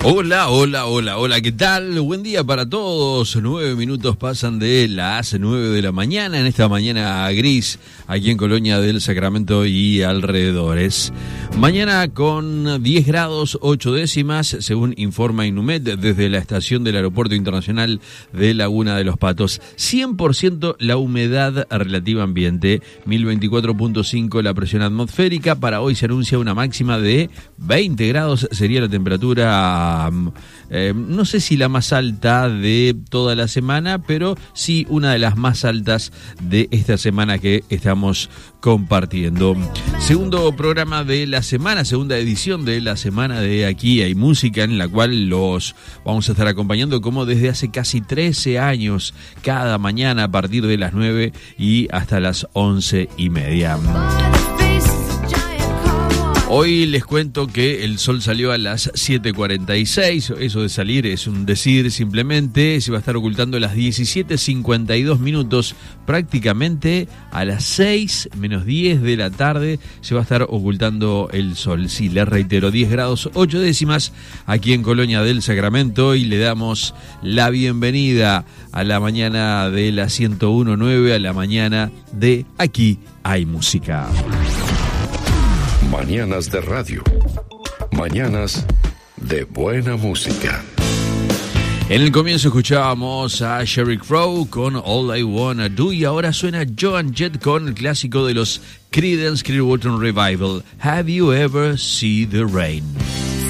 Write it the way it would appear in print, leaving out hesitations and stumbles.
Hola, hola, hola, hola, ¿qué tal? Buen día para todos. 9 minutos pasan de las 9 de la mañana, en esta mañana gris, aquí en Colonia del Sacramento y alrededores. Mañana con 10 grados 8 décimas, según informa Inumet, desde la estación del Aeropuerto Internacional de Laguna de los Patos. 100% la humedad relativa ambiente, 1024.5 la presión atmosférica. Para hoy se anuncia una máxima de 20 grados, sería la temperatura... no sé si la más alta de toda la semana, pero sí una de las más altas de esta semana que estamos compartiendo. Segundo programa de la semana, segunda edición de la semana de Aquí Hay Música, en la cual los vamos a estar acompañando como desde hace casi 13 años, cada mañana a partir de las 9 y hasta las 11:30. Hoy les cuento que el sol salió a las 7:46, eso de salir es un decir simplemente, se va a estar ocultando a las 17:52 minutos, prácticamente a las 6 menos 10 de la tarde se va a estar ocultando el sol. Sí, les reitero, 10 grados 8 décimas aquí en Colonia del Sacramento y le damos la bienvenida a la mañana de la 101.9, a la mañana de Aquí Hay Música. Mañanas de radio. Mañanas de buena música. En el comienzo escuchábamos a Sheryl Crow con All I Wanna Do y ahora suena Joan Jett con el clásico de los Creedence Clearwater Revival, Have You Ever Seen the Rain?